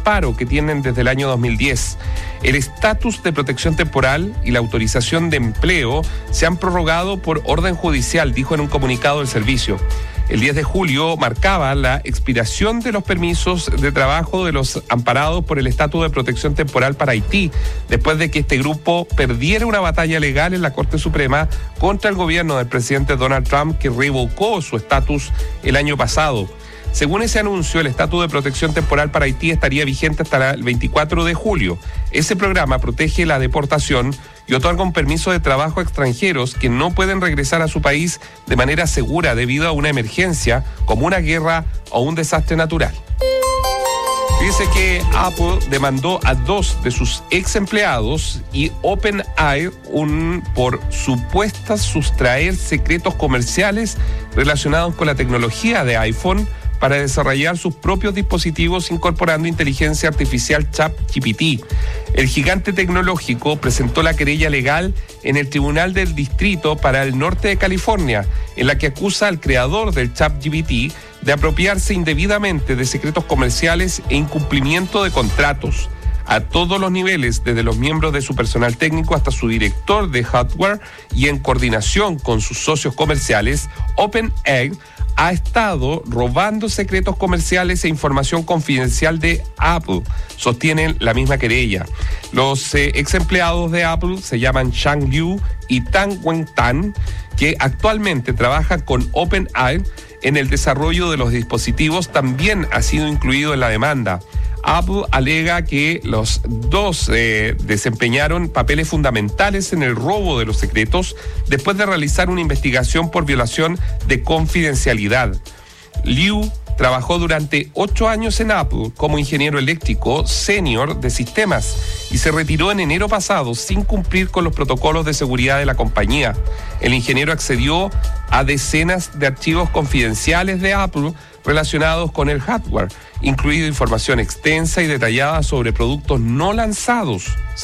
amparo que tienen desde el año 2010. El estatus de protección temporal y la autorización de empleo se han prorrogado por orden judicial, dijo en un comunicado del servicio. El 10 de julio marcaba la expiración de los permisos de trabajo de los amparados por el estatus de protección temporal para Haití, después de que este grupo perdiera una batalla legal en la Corte Suprema contra el gobierno del presidente Donald Trump, que revocó su estatus el año pasado. Según ese anuncio, el estatus de protección temporal para Haití estaría vigente hasta el 24 de julio. Ese programa protege la deportación y otorga un permiso de trabajo a extranjeros que no pueden regresar a su país de manera segura debido a una emergencia, como una guerra o un desastre natural. Dice que Apple demandó a 2 de sus ex empleados y OpenAI por supuestas sustraer secretos comerciales relacionados con la tecnología de iPhone para desarrollar sus propios dispositivos incorporando inteligencia artificial ChatGPT. El gigante tecnológico presentó la querella legal en el Tribunal del Distrito para el Norte de California, en la que acusa al creador del ChatGPT de apropiarse indebidamente de secretos comerciales e incumplimiento de contratos. A todos los niveles, desde los miembros de su personal técnico hasta su director de hardware, y en coordinación con sus socios comerciales, OpenAI ha estado robando secretos comerciales e información confidencial de Apple, sostienen la misma querella. Los ex empleados de Apple se llaman Shang Liu y Tan Wen-tan, que actualmente trabajan con OpenAI en el desarrollo de los dispositivos, también ha sido incluido en la demanda. Apple alega que los dos desempeñaron papeles fundamentales en el robo de los secretos después de realizar una investigación por violación de confidencialidad. Liu trabajó durante 8 años en Apple como ingeniero eléctrico senior de sistemas y se retiró en enero pasado sin cumplir con los protocolos de seguridad de la compañía. El ingeniero accedió a decenas de archivos confidenciales de Apple relacionados con el hardware, incluido información extensa y detallada sobre productos no lanzados,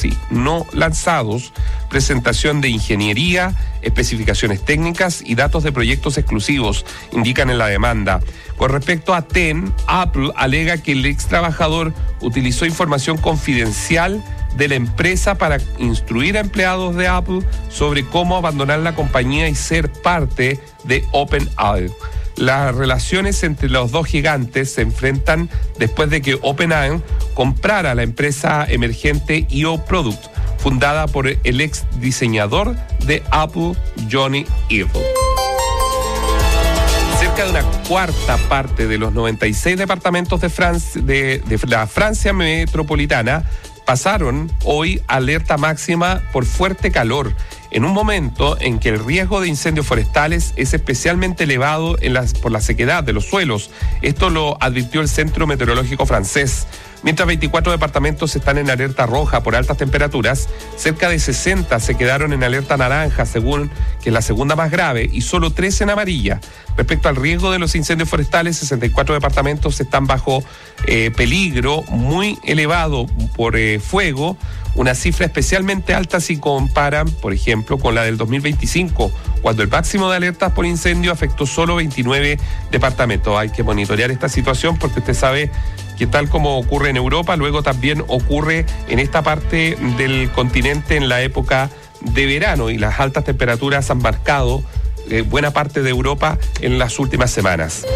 presentación de ingeniería, especificaciones técnicas y datos de proyectos exclusivos, indican en la demanda. Con respecto a Ten, Apple alega que el ex trabajador utilizó información confidencial de la empresa para instruir a empleados de Apple sobre cómo abandonar la compañía y ser parte de OpenAI. Las relaciones entre los dos gigantes se enfrentan después de que OpenAI comprara la empresa emergente IO Product, fundada por el ex diseñador de Apple, Johnny Ive. Cerca de una cuarta parte de los 96 departamentos de la Francia metropolitana pasaron hoy alerta máxima por fuerte calor, en un momento en que el riesgo de incendios forestales es especialmente elevado por la sequedad de los suelos. Esto lo advirtió el Centro Meteorológico francés. Mientras 24 departamentos están en alerta roja por altas temperaturas, cerca de 60 se quedaron en alerta naranja, según que es la segunda más grave, y solo 3 en amarilla. Respecto al riesgo de los incendios forestales, 64 departamentos están bajo peligro muy elevado por fuego, una cifra especialmente alta si comparan, por ejemplo, con la del 2025, cuando el máximo de alertas por incendio afectó solo 29 departamentos. Hay que monitorear esta situación porque usted sabe que tal como ocurre en Europa, luego también ocurre en esta parte del continente en la época de verano, y las altas temperaturas han marcado buena parte de Europa en las últimas semanas.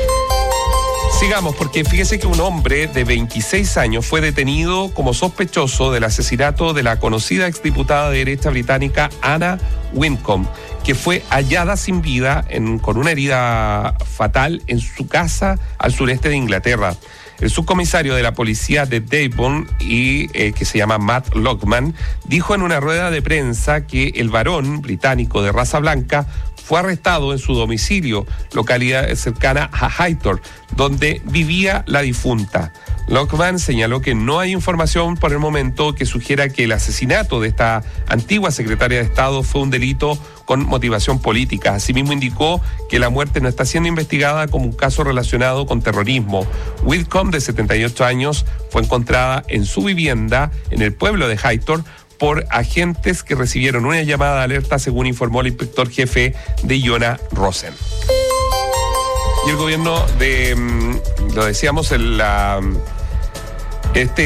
Sigamos, porque fíjese que un hombre de 26 años fue detenido como sospechoso del asesinato de la conocida exdiputada de derecha británica Anna Widdecombe, que fue hallada sin vida con una herida fatal en su casa al sureste de Inglaterra. El subcomisario de la policía de Devon, que se llama Matt Lockman, dijo en una rueda de prensa que el varón británico de raza blanca fue arrestado en su domicilio, localidad cercana a Hightor, donde vivía la difunta. Lockman señaló que no hay información por el momento que sugiera que el asesinato de esta antigua secretaria de Estado fue un delito con motivación política. Asimismo indicó que la muerte no está siendo investigada como un caso relacionado con terrorismo. Widdecombe, de 78 años, fue encontrada en su vivienda en el pueblo de Hightor por agentes que recibieron una llamada de alerta, según informó el inspector jefe de Jonah Rosen. Y el gobierno lo decíamos,